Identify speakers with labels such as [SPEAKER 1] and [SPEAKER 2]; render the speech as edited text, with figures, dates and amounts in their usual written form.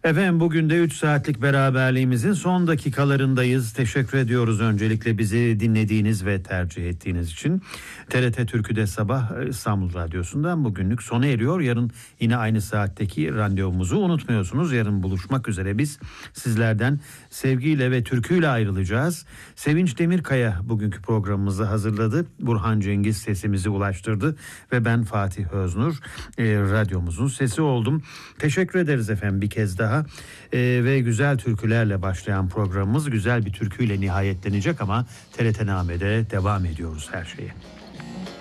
[SPEAKER 1] Efendim bugün de 3 saatlik beraberliğimizin son dakikalarındayız. Teşekkür ediyoruz öncelikle bizi dinlediğiniz ve tercih ettiğiniz için. TRT Türkü'de sabah İstanbul Radyosu'ndan bugünlük sona eriyor. Yarın yine aynı saatteki randevumuzu unutmuyorsunuz. Yarın buluşmak üzere biz sizlerden sevgiyle ve türküyle ayrılacağız. Sevinç Demirkaya bugünkü programımızı hazırladı. Burhan Cengiz sesimizi ulaştırdı ve ben Fatih Öznur radyomuzun sesi oldum. Teşekkür ederiz efendim bir kez daha. Ve güzel türkülerle başlayan programımız güzel bir türküyle nihayetlenecek ama TRT Name'de devam ediyoruz her şeye.